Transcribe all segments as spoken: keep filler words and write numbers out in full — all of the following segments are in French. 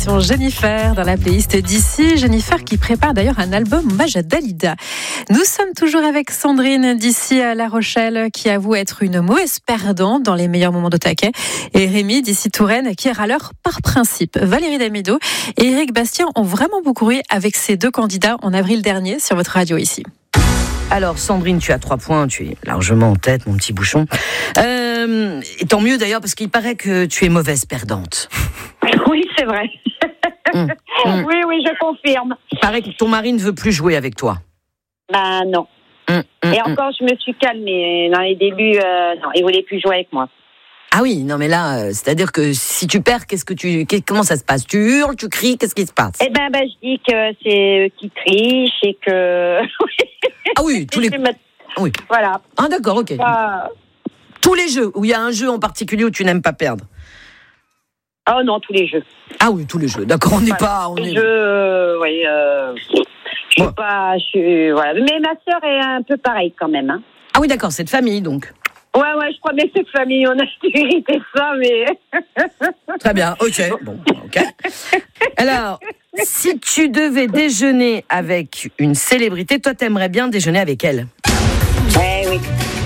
Jennifer dans la playlist d'ici. Jennifer qui prépare d'ailleurs un album hommage à Dalida. Nous sommes toujours avec Sandrine d'ici à La Rochelle qui avoue être une mauvaise perdante dans les meilleurs moments de taquet. Et Rémi d'ici Touraine qui est râleur par principe. Valérie Damido et Éric Bastien ont vraiment beaucoup ri avec ces deux candidats en avril dernier sur votre radio ici. Alors Sandrine, tu as trois points, tu es largement en tête, mon petit bouchon. Euh, et tant mieux d'ailleurs parce qu'il paraît que tu es mauvaise perdante. Oui, c'est vrai. Mmh. Mmh. Oui, oui, je confirme. Il paraît que ton mari ne veut plus jouer avec toi. Ben non. Mmh, mmh, et encore, je me suis calmée. Dans les débuts, euh, non, il voulait plus jouer avec moi. Ah oui, non mais là, euh, c'est-à-dire que si tu perds, qu'est-ce que tu, qu'est, comment ça se passe? Tu hurles, tu cries, qu'est-ce qui se passe? Eh ben, ben, je dis que c'est eux qui trichent et que. Ah oui, tous les. Mettre... Oui. Voilà. Ah d'accord, ok. Bah... Tous les jeux où il y a un jeu en particulier où tu n'aimes pas perdre. Oh non, tous les jeux. Ah oui, tous les jeux. D'accord, on n'est voilà. pas. On les est... jeux, euh, oui. Euh, je suis ouais. pas, je suis, voilà. Mais ma sœur est un peu pareille quand même. Hein. Ah oui, d'accord, c'est de famille donc. Ouais, ouais, je crois bien que c'est de famille. On a hérité ça, mais. Très bien, ok. Bon, ok. Alors, si tu devais déjeuner avec une célébrité, toi, t'aimerais bien déjeuner avec elle? Eh oui.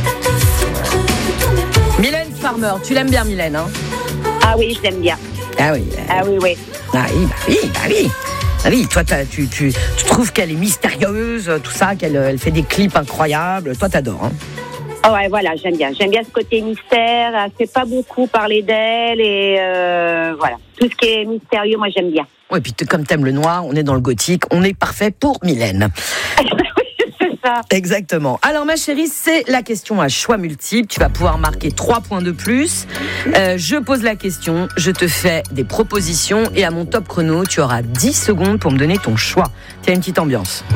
Mylène Farmer, tu l'aimes bien, Mylène, hein? Ah oui, je l'aime bien. Ah oui. Euh... Ah oui, oui. Ah oui, bah oui, bah oui. Ah oui, toi, tu, tu, tu trouves qu'elle est mystérieuse, tout ça, qu'elle elle fait des clips incroyables. Toi, t'adores, hein? Oh ouais, voilà, j'aime bien. J'aime bien ce côté mystère. Elle fait pas beaucoup parler d'elle et euh, voilà. Tout ce qui est mystérieux, moi, j'aime bien. Oui, puis comme t'aimes le noir, on est dans le gothique, on est parfait pour Mylène. C'est ça. Exactement. Alors, ma chérie, c'est la question à choix multiples. Tu vas pouvoir marquer trois points de plus. Euh, je pose la question, je te fais des propositions et à mon top chrono, tu auras dix secondes pour me donner ton choix. Tiens, une petite ambiance.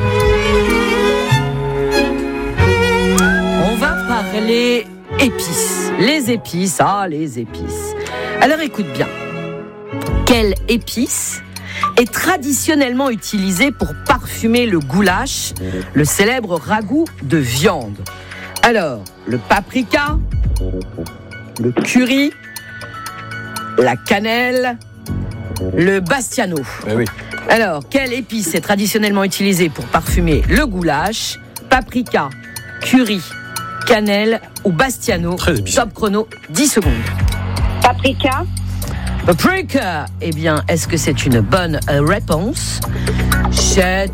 Les épices. Les épices, ah, les épices. Alors écoute bien. Quelle épice est traditionnellement utilisée pour parfumer le goulash, le célèbre ragoût de viande? Alors, le paprika, le curry, la cannelle, le bastiano. Eh oui. Alors, quelle épice est traditionnellement utilisée pour parfumer le goulash, paprika, curry, cannelle ou bastiano? Top chrono, dix secondes. Paprika. Paprika. Eh bien, est-ce que c'est une bonne réponse?